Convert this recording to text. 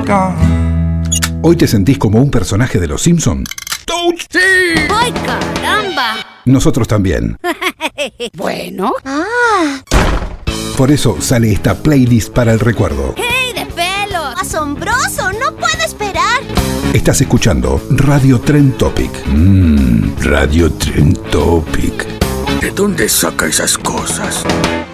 gone. ¿Hoy te sentís como un personaje de Los Simpson? ¡Sí! ¡Ay, caramba! Nosotros también. Bueno. Por eso sale esta playlist para el recuerdo. ¡Hey, de pelos! ¡Asombroso! ¡No puedo esperar! Estás escuchando Radio Trend Topic. Radio Trend Topic. ¿De dónde saca esas cosas?